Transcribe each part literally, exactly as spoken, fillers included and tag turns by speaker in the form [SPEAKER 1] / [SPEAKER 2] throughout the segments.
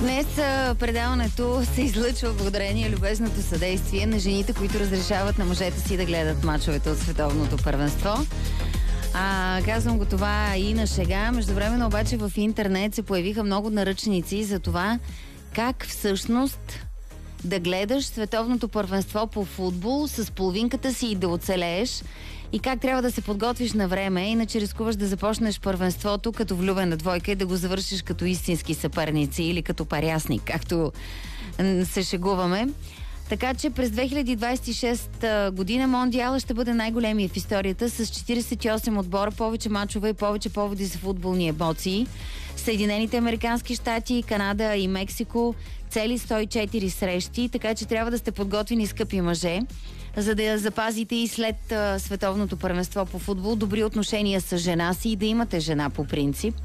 [SPEAKER 1] Днес а, предаването се излъчва благодарение любезното съдействие на жените, които разрешават на мъжете си да гледат мачовете от световното първенство. А, казвам го това и на шега. Междувременно обаче в интернет се появиха много наръчници за това как всъщност да гледаш световното първенство по футбол с половинката си и да оцелееш, и как трябва да се подготвиш на време, иначе рискуваш да започнеш първенството като влюбена двойка и да го завършиш като истински съперници или като парясник, както се шегуваме. Така че през две хиляди двадесет и шеста година Мондиала ще бъде най-големия в историята с четиридесет и осем отбора, повече мачове и повече поводи за футболни емоции. Съединените американски щати, Канада и Мексико, цели сто и четири срещи, така че трябва да сте подготвени, скъпи мъже, за да я запазите и след а, световното първенство по футбол добри отношения с жена си и да имате жена по принцип.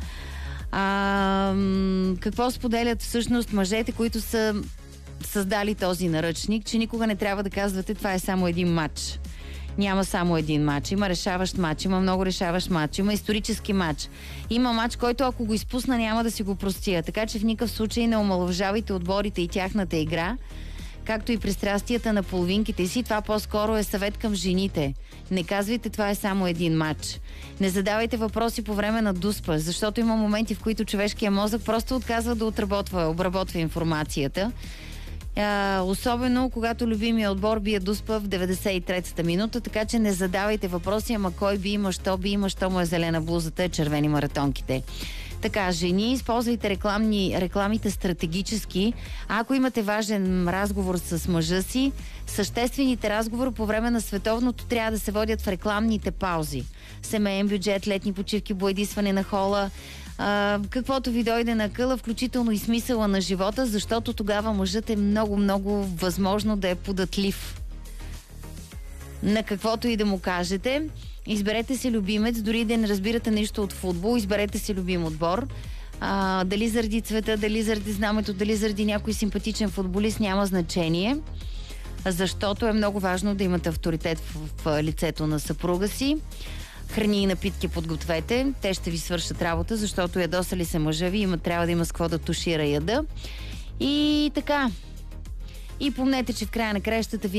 [SPEAKER 1] А, какво споделят всъщност мъжете, които са създали този наръчник, че никога не трябва да казвате това е само един матч. Няма само един матч. Има решаващ матч, има много решаващ матч, има исторически матч. Има матч, който ако го изпусна, няма да си го простия. Така че в никакъв случай не омаловажавайте отборите и тяхната игра, както и пристрастията на половинките си. Това по-скоро е съвет към жените. Не казвайте това е само един матч. Не задавайте въпроси по време на дуспа, защото има моменти, в които човешкият мозък просто отказва да отработва, обработва информацията. Uh, особено когато любимия отбор бие дуспа в деветдесет и третата минута, така че не задавайте въпроси, ама кой би има, що би има, що му е зелена блузата, е червени маратонките. Така, жени, използвайте рекламни, рекламите стратегически. А ако имате важен разговор с мъжа си, съществените разговори по време на световното трябва да се водят в рекламните паузи. Семейен бюджет, летни почивки, боядисване на хола, Uh, каквото ви дойде на къла, включително и смисъла на живота, защото тогава мъжът е много-много възможно да е податлив на каквото и да му кажете. Изберете си любимец, дори да не разбирате нищо от футбол, изберете си любим отбор. Uh, дали заради цвета, дали заради знамето, дали заради някой симпатичен футболист, няма значение, защото е много важно да имате авторитет в, в лицето на съпруга си. Храни и напитки подгответе, те ще ви свършат работа, защото ядосали се мъжа ви, има, трябва да има с какво да тушира яда. И така. И помнете, че в края на краищата ви